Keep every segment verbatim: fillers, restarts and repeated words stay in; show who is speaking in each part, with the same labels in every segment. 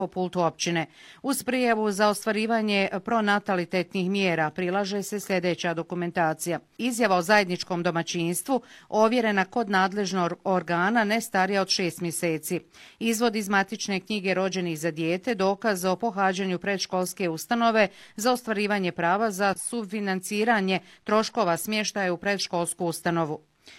Speaker 1: po pultu općine. Uz prijavu za ostvarivanje pronatalitetnih mjera prilaže se sljedeća dokumentacija. Izjava o zajedničkom domaćinstvu ovjerena kod nadležnog organa ne starija od šest mjeseci. Izvod iz matične knjige rođenih za dijete, dokaz o pohađanju predškolske ustanove za ostvarivanje prava za sufinanciranje troškova smještaja u predškolsku ustanovu.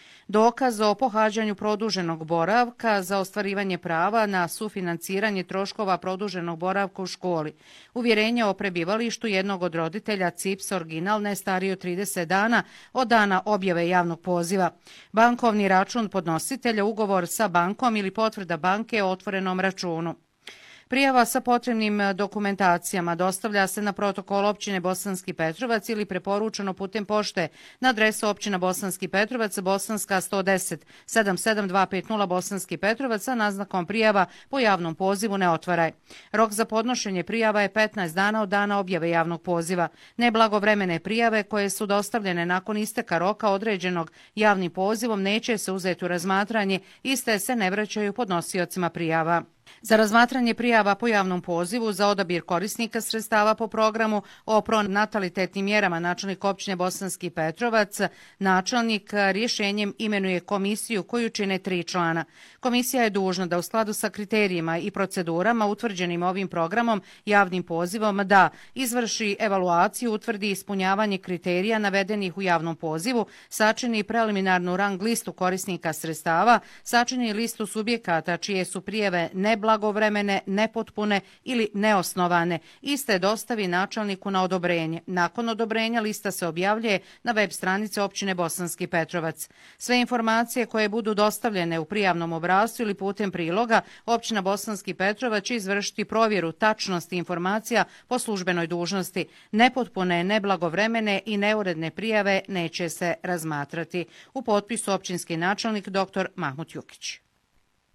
Speaker 1: Dokaz o pohađanju produženog boravka za ostvarivanje prava na sufinanciranje troškova produženog boravka u školi. Uvjerenje o prebivalištu jednog od roditelja C I P S original ne stariji od trideset dana od dana objave javnog poziva. Bankovni račun podnositelja, ugovor sa bankom ili potvrda banke o otvorenom računu. Prijava sa potrebnim dokumentacijama dostavlja se na protokol općine Bosanski Petrovac ili preporučeno putem pošte na adresu općina Bosanski Petrovac, Bosanska sto deset sedam sedam dva pet nula Bosanski Petrovac sa naznakom prijava po javnom pozivu ne otvaraj. Rok za podnošenje prijava je petnaest dana od dana objave javnog poziva. Neblagovremene prijave koje su dostavljene nakon isteka roka određenog javnim pozivom neće se uzeti u razmatranje, iste se ne vraćaju podnosiocima prijava. Za razmatranje prijava po javnom pozivu za odabir korisnika sredstava po programu o pronatalitetnim mjerama načelnik općine Bosanski Petrovac, načelnik rješenjem imenuje komisiju koju čine tri člana. Komisija je dužna da u skladu sa kriterijima i procedurama utvrđenim ovim programom javnim pozivom da izvrši evaluaciju, utvrdi ispunjavanje kriterija navedenih u javnom pozivu, sačini preliminarnu rang listu korisnika sredstava, sačini listu subjekata čije su prijave neblagovremene, nepotpune ili neosnovane. Iste dostavi načelniku na odobrenje. Nakon odobrenja lista se objavljuje na web stranice općine Bosanski Petrovac. Sve informacije koje budu dostavljene u prijavnom obrascu ili putem priloga, općina Bosanski Petrovac će izvršiti provjeru tačnosti informacija po službenoj dužnosti. Nepotpune, neblagovremene i neuredne prijave neće se razmatrati. U potpisu općinski načelnik dr. Mahmut Jukić.